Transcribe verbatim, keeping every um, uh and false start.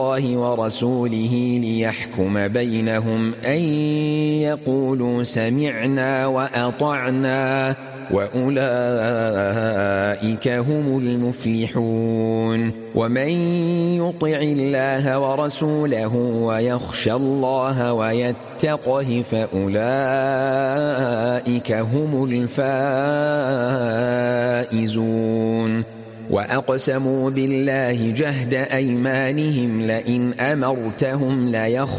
الله ورسوله ليحكم بينهم أن يقولوا سمعنا وأطعنا وأولئك هم المفلحون ومن يطع الله ورسوله ويخشى الله ويتقه فأولئك هم الفائزون وأقسموا بالله جهد أيمانهم لئن أمرتهم ليخرجون